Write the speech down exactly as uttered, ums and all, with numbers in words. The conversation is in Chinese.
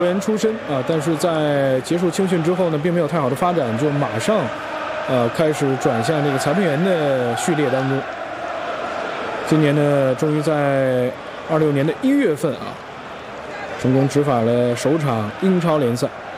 员出身啊，但是在结束青训之后呢，并没有太好的发展，就马上呃开始转向这个裁判员的序列当中。今年呢，终于在二六年的一月份啊，成功执法了首场英超联赛。